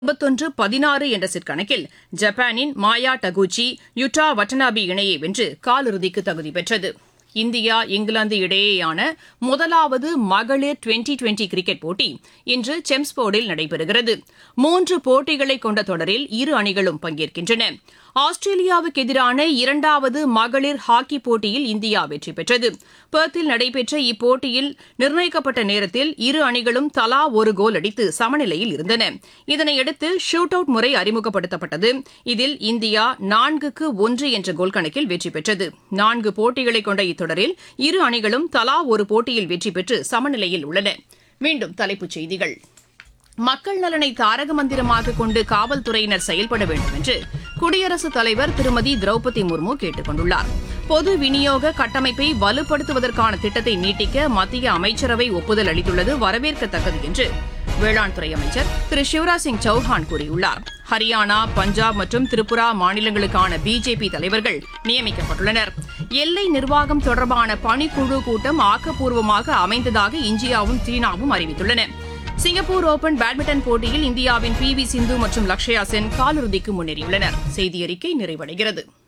21-16 என்ற செட் கணக்கில் ஜப்பானின் மாயா டகுச்சி யுட்டா வட்டனாபி இணையை வென்று காலிறுதிக்கு தகுதி பெற்றது. இந்தியா இங்கிலாந்து இடையேயான முதலாவது மகளிர் டுவெண்டி கிரிக்கெட் போட்டி இன்று செம்ஸ்போர்டில் நடைபெறுகிறது. 3 போட்டிகளை கொண்ட தொடரில் இரு அணிகளும் பங்கேற்கின்றன. ஆஸ்திரேலியாவுக்கு எதிரான இரண்டாவது மகளிர் ஹாக்கி போட்டியில் இந்தியா வெற்றி பெற்றது. பெர்த்தில் நடைபெற்ற இப்போட்டியில் நிர்ணயிக்கப்பட்ட நேரத்தில் இரு அணிகளும் தலா ஒரு கோல் அடித்து சமநிலையில் இருந்தன. இதனையடுத்து ஷூட் அவுட் முறை அறிமுகப்படுத்தப்பட்டது. இதில் இந்தியா 4-1 என்ற கோல் கணக்கில் வெற்றி பெற்றது. 4 போட்டிகளை கொண்ட இத்தொடரில் இரு அணிகளும் தலா ஒரு போட்டியில் வெற்றி பெற்று சமநிலையில் உள்ளன. மீண்டும் தலைப்புச் செய்திகள். மக்கள் நலனை தாரக மந்திரமாக கொண்டு காவல்துறையினர் செயல்பட வேண்டும் என்று குடியரசுத் தலைவர் திருமதி திரௌபதி முர்மு கேட்டுக் கொண்டுள்ளார். பொது விநியோக கட்டமைப்பை வலுப்படுத்துவதற்கான திட்டத்தை நீட்டிக்க மத்திய அமைச்சரவை ஒப்புதல் அளித்துள்ளது வரவேற்கத்தக்கது என்று வேளாண் துறை அமைச்சர் திரு சிவராஜ் சிங் சௌஹான் கூறியுள்ளார். ஹரியானா, பஞ்சாப் மற்றும் திரிபுரா மாநிலங்களுக்கான பிஜேபி தலைவர்கள் நியமிக்கப்பட்டுள்ளனர். எல்லை நிர்வாகம் தொடர்பான பணிக்குழு கூட்டம் ஆக்கப்பூர்வமாக அமைந்ததாக இந்தியாவும் சீனாவும் அறிவித்துள்ளன. சிங்கப்பூர் ஓபன் பேட்மிண்டன் போட்டியில் இந்தியாவின் PV சிந்து மற்றும் லக்ஷயா சென் காலிறுதிக்கு முன்னேறியுள்ளனர். செய்தியறிக்கை நிறைவடைகிறது.